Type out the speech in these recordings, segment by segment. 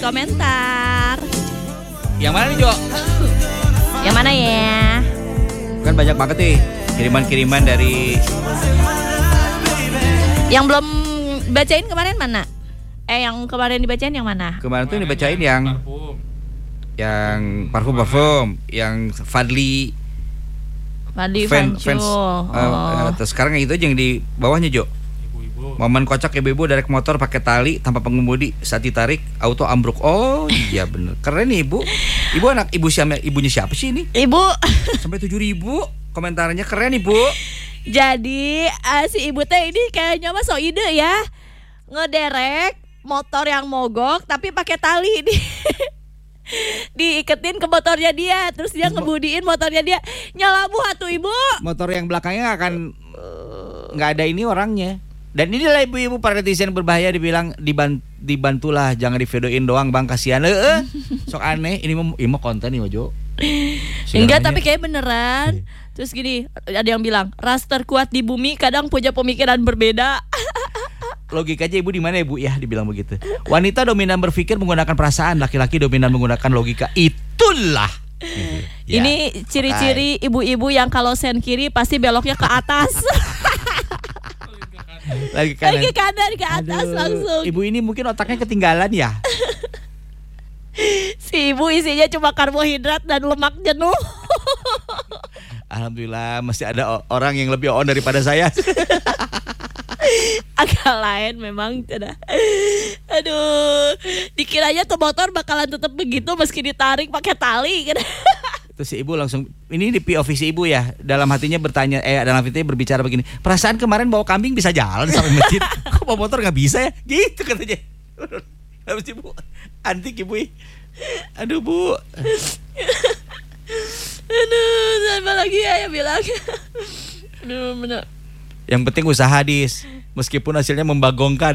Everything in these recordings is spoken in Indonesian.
komentar. Yang mana nih, Jo? Yang mana ya? Kan banyak banget nih kiriman-kiriman dari... Yang belum bacain kemarin mana? Yang kemarin dibacain yang mana? Kemarin tuh dibacain yang parfum, yang Fadli fans. Terus sekarang itu aja yang di bawahnya, Jo. Momen kocak ibu-ibu dari motor pakai tali tanpa pengemudi, saat ditarik auto ambruk. Oh iya bener, keren nih ibu. Ibu anak ibunya siapa sih ini? Ibu Sampai 7.000 komentarnya, keren ibu. Jadi si ibu teh ini kayaknya mah so ide ya, ngederek motor yang mogok tapi pakai tali diiketin ke motornya dia, terus dia ngebudiin motornya dia, nyala bu atuh ibu. Motor yang belakangnya akan nggak ada ini orangnya. Dan inilah ibu-ibu para netizen berbahaya, dibilang dibantulah, jangan divideoin doang bang, kasihan. Sok aneh, ini mau konten nih Jo. Enggak, tapi kayak beneran. Terus gini, ada yang bilang ras terkuat di bumi kadang punya pemikiran berbeda. Logikanya ibu di mana ibu ya, dibilang begitu. Wanita dominan berpikir menggunakan perasaan, laki-laki dominan menggunakan logika. Itulah. Ya, ini ciri-ciri ibu-ibu yang kalau sen kiri pasti beloknya ke atas. Lagi ke kanan ke atas. Aduh, langsung. Ibu ini mungkin otaknya ketinggalan ya. Si ibu isinya cuma karbohidrat dan lemak jenuh. Alhamdulillah masih ada orang yang lebih on daripada saya. Agak lain memang tidak. Aduh, dikiranya tuh motor bakalan tetap begitu meski ditarik pakai tali. Terus si ibu langsung, ini di POV si ibu ya, dalam hatinya bertanya, dalam hatinya berbicara begini, perasaan kemarin bawa kambing bisa jalan sampai masjid, kok bawa motor nggak bisa ya? Gitu katanya. Habis ibu antik ibu. Aduh bu. Aduh, siapa lagi ya yang bilang? Aduh, benar. Yang penting usaha dis, meskipun hasilnya membagongkan.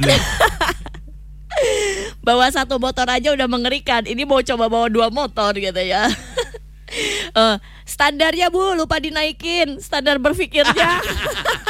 Bawa satu motor aja udah mengerikan, ini mau coba bawa 2 motor gitu ya. Standarnya bu, lupa dinaikin standar berpikirnya.